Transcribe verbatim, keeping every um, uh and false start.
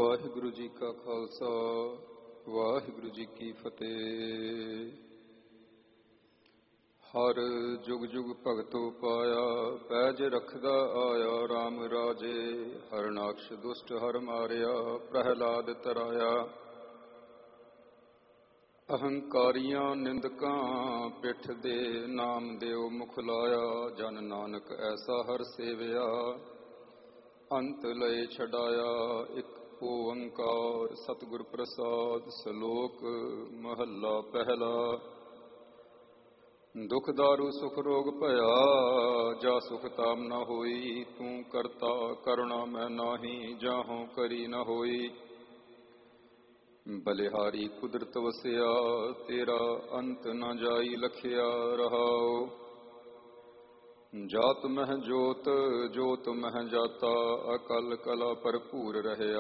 ਵਾਹਿਗੁਰੂ ਜੀ ਕਾ ਖਾਲਸਾ ਵਾਹਿਗੁਰੂ ਜੀ ਕੀ ਫਤਿਹ। ਹਰ ਜੁਗ ਜੁਗ ਭਗਤੋ ਪਾਇਆ, ਪੈਜ ਰਖਦਾ ਆਇਆ RAM ਰਾਜੇ। ਹਰਨਾਕਸ਼ ਦੁਸ਼ਟ ਹਰ ਮਾਰਿਆ, ਪ੍ਰਹਿਲਾਦ ਤਰਾਇਆ। ਅਹੰਕਾਰੀਆਂ ਨਿੰਦਕਾਂ ਪਿੱਠ ਦੇ, ਨਾਮ ਦਿਓ ਮੁਖ ਲਾਇਆ। ਜਨ ਨਾਨਕ ਐਸਾ ਹਰ ਸੇਵਿਆ, ਅੰਤ ਲਏ ਛਡਾਇਆ। ਇੱਕ ਓੰਕਾਰ ਸਤਿਗੁਰ ਪ੍ਰਸਾਦ। ਸ਼ਲੋਕ ਮਹੱਲਾ ਪਹਿਲਾ। ਦੁਖ ਦਾਰੂ ਸੁਖ ਰੋਗ ਭਇਆ, ਜਾ ਸੁਖ ਤਾਮ ਨ ਹੋਈ। ਤੂੰ ਕਰਤਾ ਕਰੁਣਾ ਮੈਂ ਨਾਹੀ, ਜਾਹੋਂ ਕਰੀ ਨ ਹੋਈ। ਬਲਿਹਾਰੀ ਕੁਦਰਤ ਵਸਿਆ, ਤੇਰਾ ਅੰਤ ਨ ਜਾਈ ਲਖਿਆ। ਰਹਾਉ ਜਾਤ ਮਹਿ ਜੋਤ, ਜੋਤ ਮਹਿ ਜਾਤਾ। ਅਕਲ ਕਲਾ ਭਰਪੂਰ ਰਹਿਆ।